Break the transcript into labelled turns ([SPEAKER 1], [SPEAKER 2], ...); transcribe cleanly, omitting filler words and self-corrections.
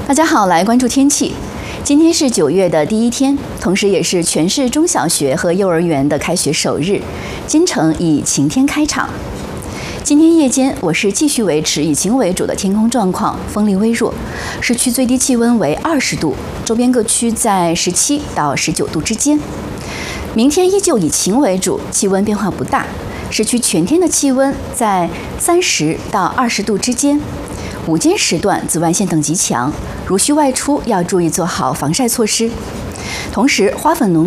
[SPEAKER 1] 大家好，来关注天气。今天是9月的第一天，同时也是全市中小学和幼儿园的开学首日。京城以晴天开场。今天夜间，我市继续维持以晴为主的天空状况，风力微弱。市区最低气温为20度，周边各区在17到19度之间。明天依旧以晴为主，气温变化不大。市区全天的气温在30到20度之间。午间时段紫外线等级强，如需外出要注意做好防晒措施。同时，花粉浓